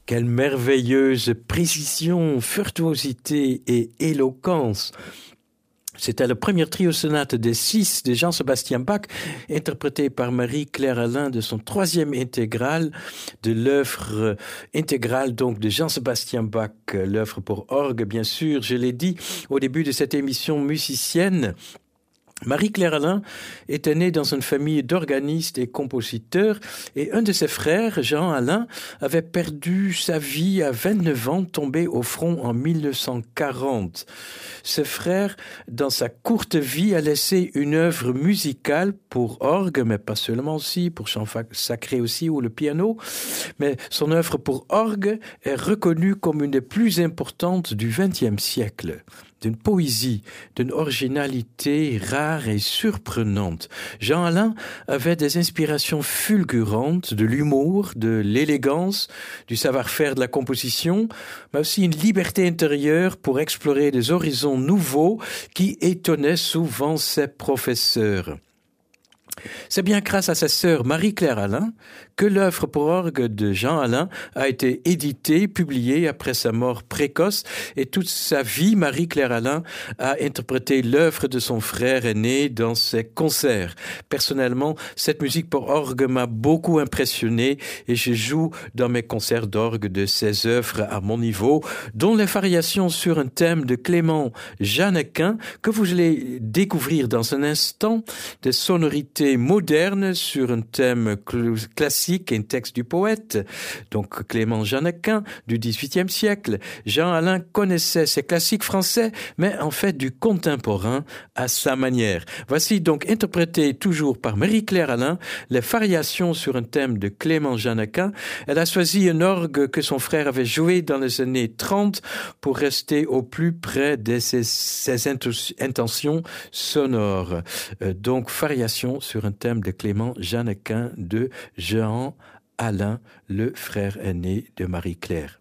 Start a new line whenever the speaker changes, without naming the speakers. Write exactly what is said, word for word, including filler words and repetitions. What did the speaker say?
Quelle merveilleuse précision, virtuosité et éloquence. C'était le premier trio sonate des six de Jean-Sébastien Bach, interprété par Marie-Claire Alain de son troisième intégrale, de l'œuvre intégrale donc de Jean-Sébastien Bach, l'œuvre pour orgue bien sûr, je l'ai dit au début de cette émission musicienne. Marie-Claire Alain était née dans une famille d'organistes et compositeurs et un de ses frères, Jean Alain, avait perdu sa vie à vingt-neuf ans, tombé au front en mille neuf cent quarante. Ce frère, dans sa courte vie, a laissé une œuvre musicale pour orgue, mais pas seulement aussi, pour chant sacré aussi ou le piano, mais son œuvre pour orgue est reconnue comme une des plus importantes du vingtième siècle. D'une poésie, d'une originalité rare et surprenante. Jean Alain avait des inspirations fulgurantes, de l'humour, de l'élégance, du savoir-faire de la composition, mais aussi une liberté intérieure pour explorer des horizons nouveaux qui étonnaient souvent ses professeurs. C'est bien grâce à sa sœur Marie-Claire Alain que l'œuvre pour orgue de Jean Alain a été éditée, publiée après sa mort précoce, et toute sa vie, Marie-Claire Alain a interprété l'œuvre de son frère aîné dans ses concerts. Personnellement, cette musique pour orgue m'a beaucoup impressionné et je joue dans mes concerts d'orgue de ces œuvres à mon niveau, dont les variations sur un thème de Clément Jeannequin que vous allez découvrir dans un instant, des sonorités moderne sur un thème cl- classique, un texte du poète, donc Clément Jeannequin du dix-huitième siècle. Jean Alain connaissait ces classiques français, mais en fait du contemporain à sa manière. Voici donc interprété toujours par Marie-Claire Alain les variations sur un thème de Clément Jeannequin. Elle a choisi un orgue que son frère avait joué dans les années trente pour rester au plus près de ses, ses intentions sonores. Euh, donc variations sur un thème de Clément Jeannequin de Jean Alain, le frère aîné de Marie-Claire.